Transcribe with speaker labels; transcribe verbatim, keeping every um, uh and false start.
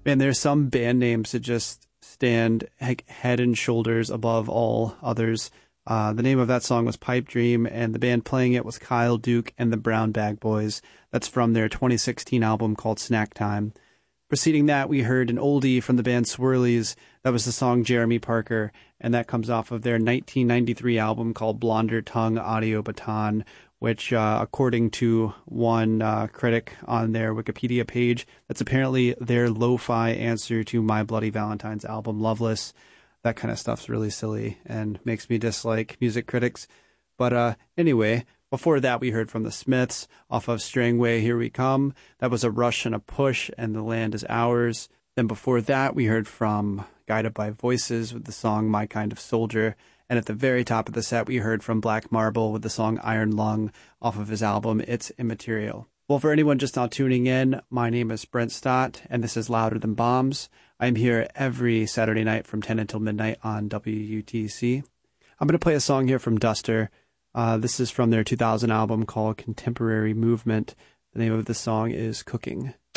Speaker 1: Man, there's some band names that just stand he- head and shoulders above all others. Uh, the name of that song was Pipe Dream, and the band playing it was Kyle Duke and the Brown Bag Boys. That's from their twenty sixteen album called Snack Time. Preceding that, we heard an oldie from the band Swirlies. That was the song Jeremy Parker, and that comes off of their nineteen ninety-three album called Blonder Tongue Audio Baton, which, uh, according to one uh, critic on their Wikipedia page, that's apparently their lo-fi answer to My Bloody Valentine's album Loveless. That kind of stuff's really silly and makes me dislike music critics. But uh, anyway, before that we heard from the Smiths off of Strangway, Here We Come. That was a Rush and a Push, and The Land Is Ours. Then before that we heard from Guided by Voices with the song My Kind of Soldier. And at the very top of the set, we heard from Black Marble with the song Iron Lung off of his album It's Immaterial. Well, for anyone just now tuning in, my name is Brent Stott, and this is Louder Than Bombs. I'm here every Saturday night from ten until midnight on W U T C. I'm going to play a song here from Duster. Uh, this is from their two thousand album called Contemporary Movement. The name of the song is Cooking.